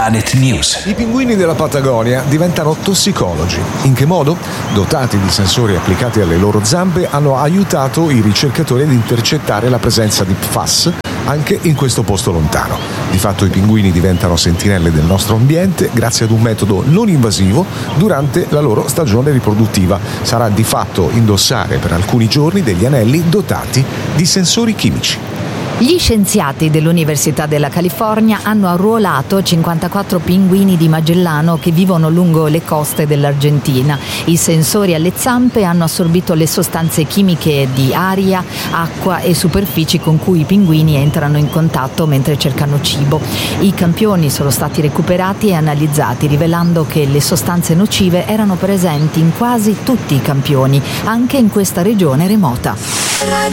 Planet News. I pinguini della Patagonia diventano tossicologi. In che modo? Dotati di sensori applicati alle loro zampe, hanno aiutato i ricercatori ad intercettare la presenza di PFAS anche in questo posto lontano. Di fatto i pinguini diventano sentinelle del nostro ambiente grazie ad un metodo non invasivo durante la loro stagione riproduttiva. Sarà di fatto indossare per alcuni giorni degli anelli dotati di sensori chimici. Gli scienziati dell'Università della California hanno arruolato 54 pinguini di Magellano che vivono lungo le coste dell'Argentina. I sensori alle zampe hanno assorbito le sostanze chimiche di aria, acqua e superfici con cui i pinguini entrano in contatto mentre cercano cibo. I campioni sono stati recuperati e analizzati, rivelando che le sostanze nocive erano presenti in quasi tutti i campioni, anche in questa regione remota.